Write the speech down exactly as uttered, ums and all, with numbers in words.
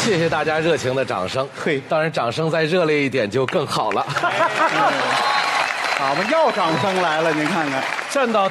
谢谢大家热情的掌声。 嘿， 当然掌声再热烈一点就更好了。 好吧，要掌声来了，您看看。 站到